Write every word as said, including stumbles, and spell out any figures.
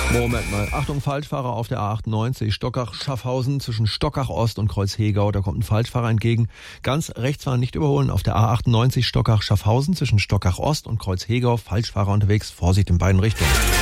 Moment mal. Achtung, Falschfahrer auf der A achtundneunzig, Stockach-Schaffhausen zwischen Stockach-Ost und Kreuz-Hegau. Da kommt ein Falschfahrer entgegen. Ganz rechts fahren, nicht überholen. Auf der A achtundneunzig, Stockach-Schaffhausen zwischen Stockach-Ost und Kreuz-Hegau. Falschfahrer unterwegs. Vorsicht in beiden Richtungen.